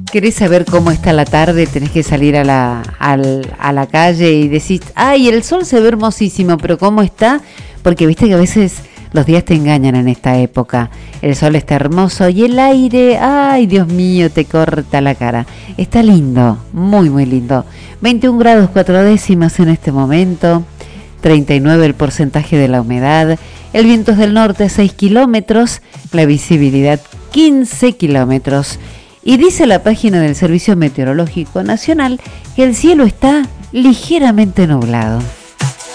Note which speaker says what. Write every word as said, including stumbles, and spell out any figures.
Speaker 1: ¿Querés saber cómo está la tarde? Tenés que salir a la, al, a la calle y decís, ay, el sol se ve hermosísimo, pero ¿cómo está? Porque viste que a veces los días te engañan en esta época. El sol está hermoso y el aire, ay, Dios mío, te corta la cara. Está lindo, muy, muy lindo. veintiún grados cuatro décimas en este momento, treinta y nueve el porcentaje de la humedad, el viento es del norte seis kilómetros, la visibilidad quince kilómetros. Y dice la página del Servicio Meteorológico Nacional que el cielo está ligeramente nublado.